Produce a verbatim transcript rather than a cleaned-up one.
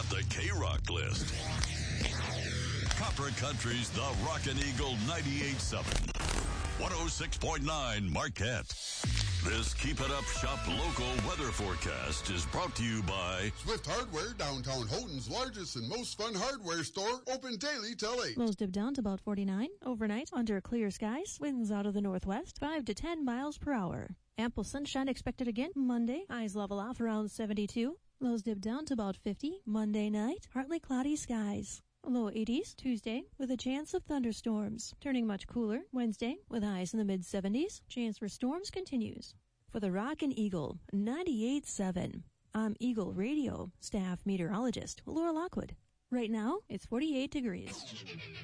got the K-Rock list. Copper Country's The Rockin' Eagle ninety-eight point seven. one oh six point nine Marquette. This Keep It Up Shop local weather forecast is brought to you by Swift Hardware, downtown Houghton's largest and most fun hardware store, open daily till eight. Lows dip down to about forty-nine. Overnight, under clear skies, winds out of the northwest, five to ten miles per hour. Ample sunshine expected again Monday. Highs level off around seventy-two. Lows dip down to about fifty. Monday night, partly cloudy skies. Low eighties Tuesday with a chance of thunderstorms. Turning much cooler Wednesday with highs in the mid seventies. Chance for storms continues. For the Rockin' Eagle ninety-eight point seven, I'm Eagle Radio staff meteorologist Laura Lockwood. Right now, it's forty-eight degrees.